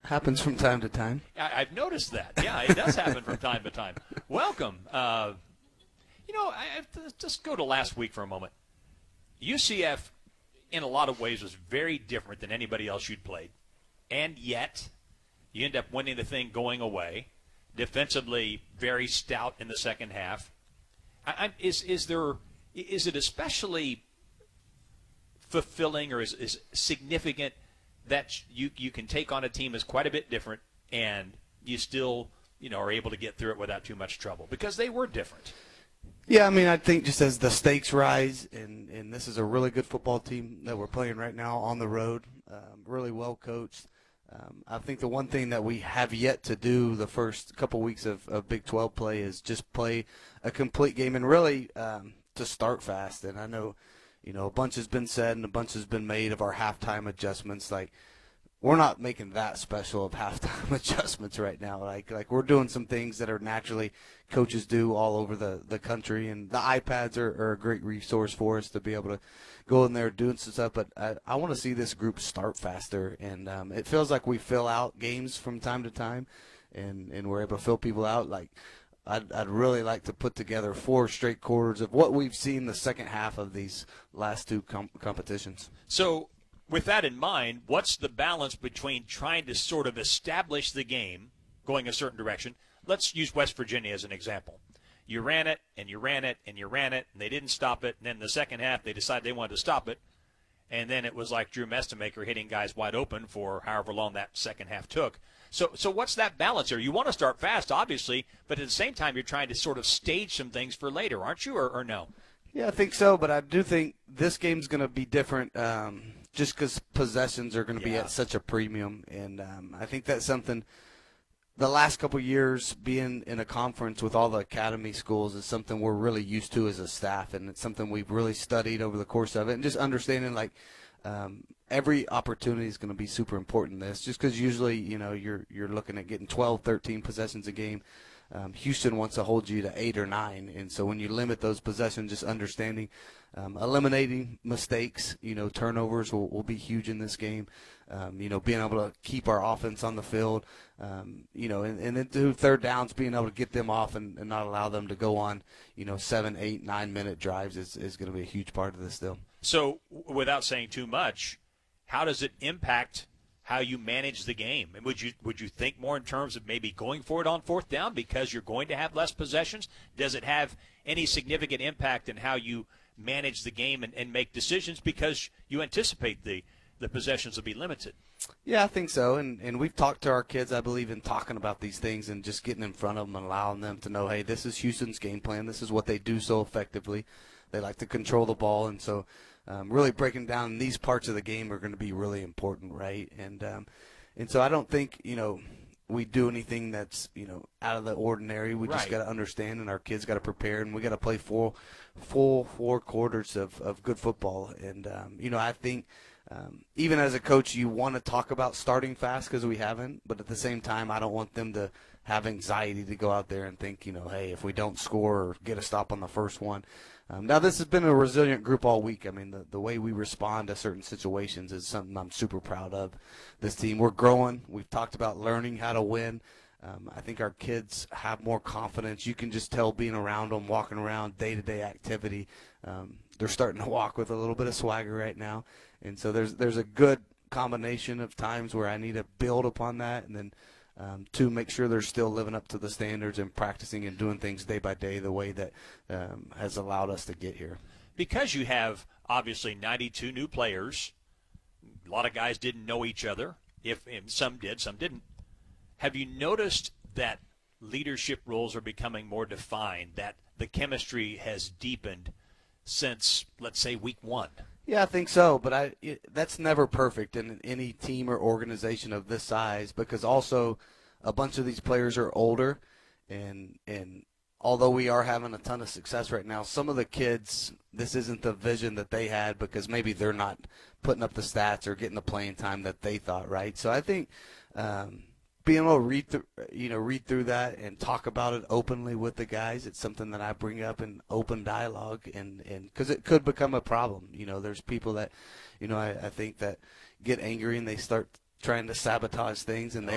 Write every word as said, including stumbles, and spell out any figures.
Happens from time to time. I, I've noticed that. Yeah, it does happen from time to time. Welcome. Uh, you know, I, I, just go to last week for a moment. U C F, in a lot of ways, was very different than anybody else you'd played. And yet, you end up winning the thing going away. Defensively, very stout in the second half. I, I, is is there is it especially fulfilling or is, is significant that you you can take on a team that's quite a bit different and you still you know are able to get through it without too much trouble because they were different? Yeah, I mean, I think just as the stakes rise, and, and this is a really good football team that we're playing right now on the road, um, really well coached. Um, I think the one thing that we have yet to do the first couple weeks of, of Big twelve play is just play a complete game and really um, to start fast. And I know, you know, a bunch has been said and a bunch has been made of our halftime adjustments. Like, we're not making that special of halftime adjustments right now. Like, like we're doing some things that are naturally coaches do all over the, the country, and the iPads are, are a great resource for us to be able to go in there doing some stuff. But I, I want to see this group start faster, and um, it feels like we fill out games from time to time, and, and we're able to fill people out. Like, I'd, I'd really like to put together four straight quarters of what we've seen the second half of these last two com- competitions. So, with that in mind, what's the balance between trying to sort of establish the game, going a certain direction? Let's use West Virginia as an example. You ran it, and you ran it, and you ran it, and they didn't stop it. And then in the second half, they decided they wanted to stop it. And then it was like Drew Mestemaker hitting guys wide open for however long that second half took. So so what's that balance here? You want to start fast, obviously, but at the same time, you're trying to sort of stage some things for later, aren't you, or, or no? Yeah, I think so, but I do think this game's going to be different um, just because possessions are going to Yeah. be at such a premium. And um, I think that's something the last couple of years being in a conference with all the academy schools is something we're really used to as a staff, and it's something we've really studied over the course of it. And just understanding, like, um, every opportunity is going to be super important in this, just because usually, you know, you're you're looking at getting twelve, thirteen possessions a game. Um, Houston wants to hold you to eight or nine, and so when you limit those possessions, just understanding, um, eliminating mistakes, you know, turnovers will, will be huge in this game. Um, you know, being able to keep our offense on the field, um, you know, and, and then do third downs, being able to get them off and, and not allow them to go on, you know, seven, eight, nine-minute drives is, is going to be a huge part of this deal. So, w- without saying too much, how does it impact how you manage the game? And would you would you think more in terms of maybe going for it on fourth down because you're going to have less possessions? Does it have any significant impact in how you manage the game and, and make decisions because you anticipate the, the possessions will be limited? Yeah, I think so. And and we've talked to our kids, I believe, in talking about these things and just getting in front of them and allowing them to know, hey, this is Houston's game plan. This is what they do so effectively. They like to control the ball, and so um, really breaking down these parts of the game are going to be really important, right? And um, and so I don't think, you know, we do anything that's, you know, out of the ordinary. We just Right. got to understand, and our kids got to prepare, and we got to play full, full four quarters of, of good football. And, um, you know, I think um, even as a coach, you want to talk about starting fast because we haven't, but at the same time, I don't want them to have anxiety to go out there and think, you know, hey, if we don't score or get a stop on the first one. Um, now, this has been a resilient group all week. I mean, the, the way we respond to certain situations is something I'm super proud of. This team, we're growing. We've talked about learning how to win. Um, I think our kids have more confidence. You can just tell being around them, walking around, day-to-day activity. Um, they're starting to walk with a little bit of swagger right now. And so there's there's a good combination of times where I need to build upon that, and then Um, to make sure they're still living up to the standards and practicing and doing things day by day the way that um, has allowed us to get here. Because you have, obviously, ninety-two new players, a lot of guys didn't know each other. If and some did, some didn't. Have you noticed that leadership roles are becoming more defined, that the chemistry has deepened since, let's say, week one? Yeah, I think so, but I it, that's never perfect in any team or organization of this size, because also a bunch of these players are older, and and although we are having a ton of success right now, some of the kids, this isn't the vision that they had because maybe they're not putting up the stats or getting the playing time that they thought, right? So I think um, being able to read through, you know, read through that and talk about it openly with the guys, it's something that I bring up in open dialogue, and and because it could become a problem. You know, there's people that, you know, I, I think that get angry and they start trying to sabotage things, and they